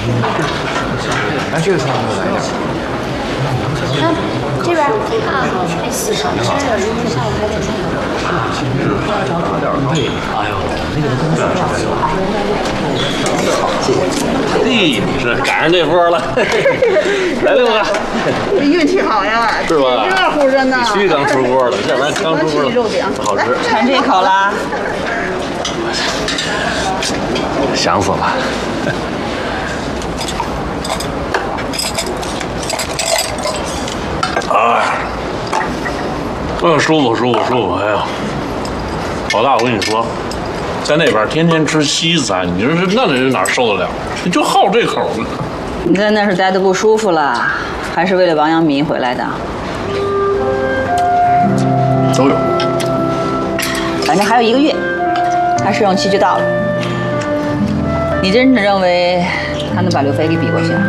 来这个菜没有来点。 这边啊，太细了，吃点因为下午还得那个。 哎呦，那个东西嘿，你是赶上这波了，来六个， 运气好呀， 是吧？ 热乎着呢。 必须刚出锅了，要不然刚出锅了好吃。 尝这口啦， 想死了。哎，舒服舒服舒服！哎呀，老大，我跟你说，在那边天天吃西餐，你说那人哪受得了？你就好这口呢。 你在那是待得不舒服了，还是为了王阳明回来的？ 都有。 反正还有1个月，他试用期就到了。你真的认为他能把刘飞给比过去啊？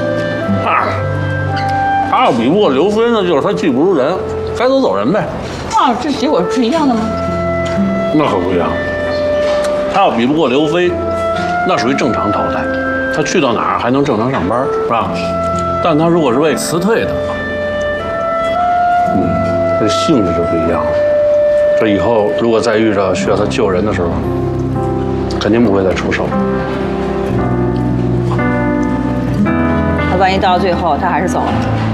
他要比不过刘飞，那就是他技不如人，该走走人呗。 啊，这结果是一样的吗？ 那可不一样。他要比不过刘飞，那属于正常淘汰，他去到哪儿还能正常上班，是吧？但他如果是被辞退的，这性质就不一样了。这以后如果再遇着需要他救人的时候，肯定不会再出手。 那万一到了最后他还是走了？